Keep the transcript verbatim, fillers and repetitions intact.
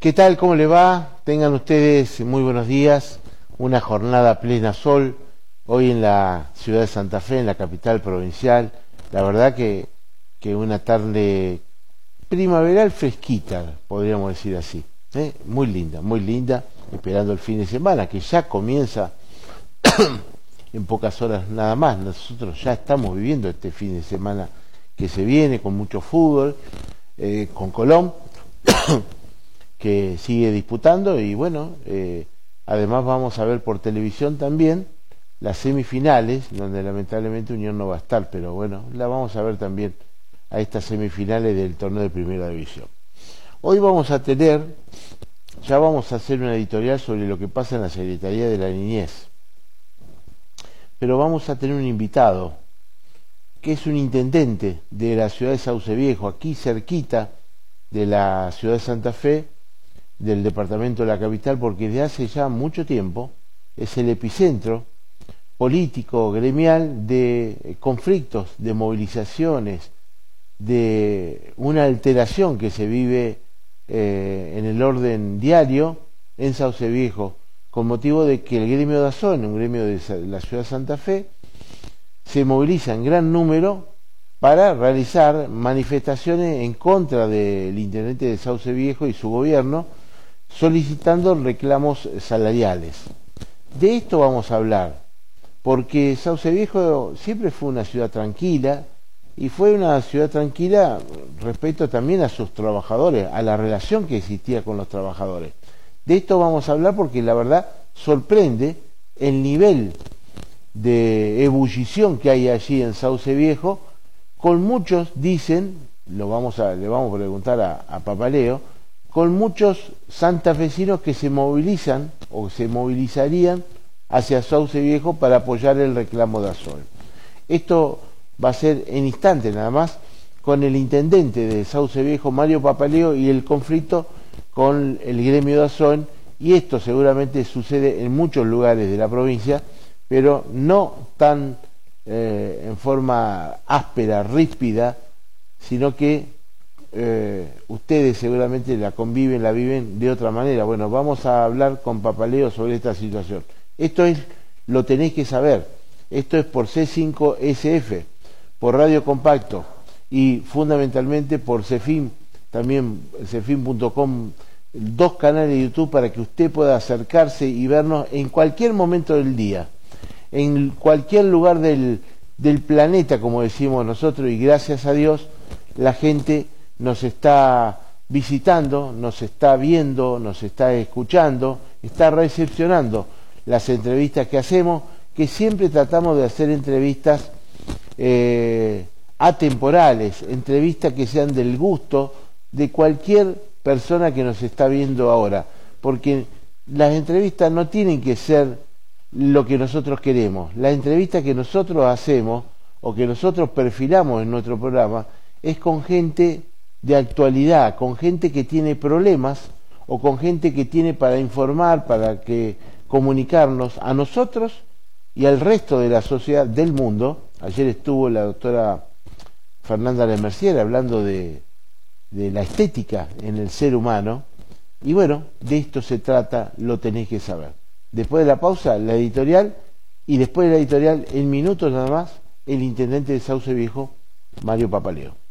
¿Qué tal? ¿Cómo le va? Tengan ustedes muy buenos días. Una jornada plena sol hoy en la ciudad de Santa Fe, en la capital provincial. La verdad que, que una tarde primaveral fresquita, podríamos decir así. ¿eh? Muy linda, muy linda, esperando el fin de semana, que ya comienza en pocas horas nada más. Nosotros ya estamos viviendo este fin de semana que se viene, con mucho fútbol, eh, con Colón, que sigue disputando, y bueno, eh, además vamos a ver por televisión también las semifinales, donde lamentablemente Unión no va a estar, pero bueno, la vamos a ver también a estas semifinales del torneo de Primera División. Hoy vamos a tener, ya vamos a hacer una editorial sobre lo que pasa en la Secretaría de la Niñez, pero vamos a tener un invitado, que es un intendente de la ciudad de Sauce Viejo, aquí cerquita de la ciudad de Santa Fe, del departamento de la capital, porque desde hace ya mucho tiempo es el epicentro político, gremial, de conflictos, de movilizaciones, de una alteración que se vive eh, en el orden diario en Sauce Viejo, con motivo de que el gremio de Azón, un gremio de la ciudad de Santa Fe, se moviliza en gran número para realizar manifestaciones en contra del intendente de Sauce Viejo y su gobierno, solicitando reclamos salariales. De esto vamos a hablar, porque Sauce Viejo siempre fue una ciudad tranquila, y fue una ciudad tranquila respecto también a sus trabajadores, a la relación que existía con los trabajadores. De esto vamos a hablar porque la verdad sorprende el nivel de ebullición que hay allí en Sauce Viejo, con muchos, dicen, lo vamos a, le vamos a preguntar a, a Papaleo, con muchos santafesinos que se movilizan o se movilizarían hacia Sauce Viejo para apoyar el reclamo de Azón. Esto va a ser en instantes nada más, con el intendente de Sauce Viejo, Mario Papaleo, y el conflicto con el gremio de Azón, y esto seguramente sucede en muchos lugares de la provincia, pero no tan eh, en forma áspera, ríspida, sino que Eh, ustedes seguramente la conviven, la viven de otra manera. Bueno, vamos a hablar con Papaleo sobre esta situación. Esto es, lo tenéis que saber, esto es por C cinco S F, por Radio Compacto y fundamentalmente por Cefim, también cefim punto com, dos canales de YouTube para que usted pueda acercarse y vernos en cualquier momento del día, en cualquier lugar del, del planeta, como decimos nosotros, y gracias a Dios la gente nos está visitando, nos está viendo, nos está escuchando, está recepcionando las entrevistas que hacemos, que siempre tratamos de hacer entrevistas eh, atemporales, entrevistas que sean del gusto de cualquier persona que nos está viendo ahora, porque las entrevistas no tienen que ser lo que nosotros queremos. La entrevista que nosotros hacemos o que nosotros perfilamos en nuestro programa es con gente de actualidad, con gente que tiene problemas o con gente que tiene para informar, para que comunicarnos a nosotros y al resto de la sociedad del mundo. Ayer estuvo la doctora Fernanda Lemercier hablando de, de la estética en el ser humano, y bueno, de esto se trata, lo tenéis que saber. Después de la pausa, la editorial, y después de la editorial, en minutos nada más, el intendente de Sauce Viejo, Mario Papaleo.